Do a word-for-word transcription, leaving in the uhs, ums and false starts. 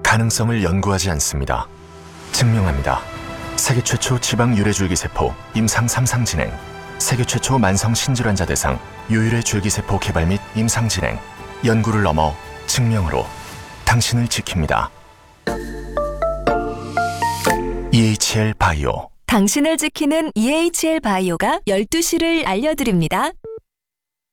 가능성을 연구하지 않습니다. 증명합니다. 세계 최초 지방 유래줄기세포 임상 삼 상 진행, 세계 최초 만성 신질환자 대상 유일의 줄기세포 개발 및 임상 진행, 연구를 넘어 증명으로 당신을 지킵니다. 이에이치엘 바이오. 당신을 지키는 이에이치엘 바이오가 열두 시를 알려드립니다.